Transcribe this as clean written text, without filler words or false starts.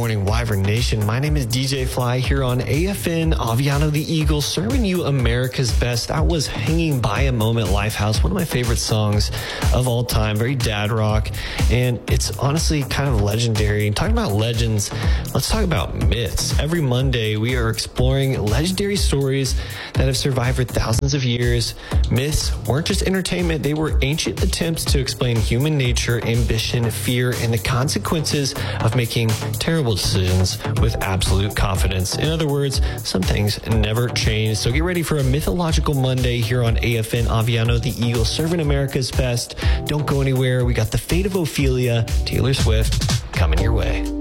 morning, Wyvern Nation. My name is DJ Fly here on AFN Aviano the Eagle, serving you America's best. That was Hanging by a Moment, Lifehouse, one of my favorite songs of all time, very dad rock, and it's honestly kind of legendary. And talking about legends, let's talk about myths. Every Monday, we are exploring legendary stories that have survived for thousands of years. Myths weren't just entertainment, they were ancient attempts to explain human nature, ambition, fear, and the consequences of making terrible decisions with absolute confidence. In other words, some things never change. So get ready for a mythological Monday here on AFN Aviano the Eagle, serving America's best. Don't go anywhere. We got The Fate of Ophelia, Taylor Swift, coming your way.